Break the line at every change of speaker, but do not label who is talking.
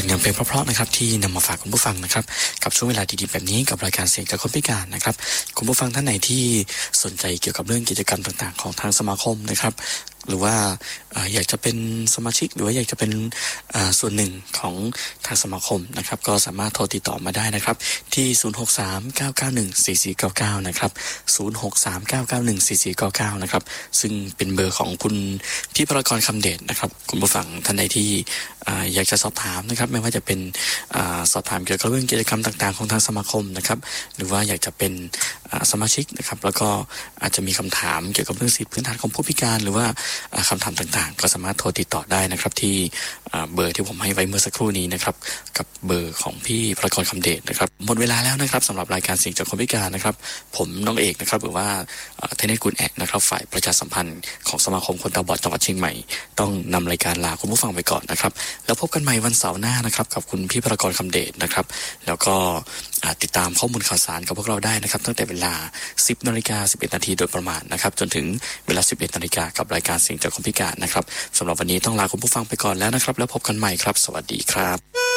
ลงานเพลงเพราะๆนะครับที่นำมาฝากคุณผู้ฟังนะครับกับช่วงเวลาดีๆแบบนี้กับรายการเสียงจากคนพิการนะครับคุณผู้ฟังท่านไหนที่สนใจเกี่ยวกับเรื่องกิจกรรมต่างๆของทางสมาคมนะครับหรือว่าอยากจะเป็นสมาชิกหรือว่าอยากจะเป็นส่วนหนึ่งของทางสมาคมนะครับก็สามารถโทรติดต่อมาได้นะครับที่0639914499นะครับ0639914499นะครับซึ่งเป็นเบอร์ของคุณพี่พรกรคำเดชนะครับคุณผู้ฟังท่านใดที่อยากจะสอบถามนะครับไม่ว่าจะเป็นสอบถามเกี่ยวกับเรื่องกิจกรรมต่างๆของทางสมาคมนะครับหรือว่าอยากจะเป็นสมาชิกนะครับแล้วก็อาจจะมีคำถามเกี่ยวกับเรื่องสิทธิพื้นฐานของผู้พิการหรือว่าคำถามต่างๆก็สามารถโทรติดต่อได้นะครับที่เบอร์ที่ผมให้ไว้เมื่อสักครู่นี้นะครับกับเบอร์ของพี่พรกรคำเดชนะครับหมดเวลาแล้วนะครับสำหรับรายการเสียงจากคนพิการนะครับผมน้องเอกนะครับหรือว่าเทนนิสกุลแอกนะครับฝ่ายประชาสัมพันธ์ของสมาคมคนตาบอดจังหวัดเชียงใหม่ต้องนำรายการลาคุณผู้ฟังไปก่อนนะครับแล้วพบกันใหม่วันเสาร์หน้านะครับกับคุณพี่พรกรคำเดชนะครับแล้วก็ติดตามข้อมูลข่าวสารกับพวกเราได้นะครับตั้งแต่เวลา 10:11 นาทีโดยประมาณนะครับจนถึงเวลา 11 นาฬิกากับรายการเสียงจากคนพิการนะครับสำหรับวันนี้ต้องลาคุณผู้ฟังไปก่อนแล้วนะครับแล้วพบกันใหม่ครับสวัสดีครับ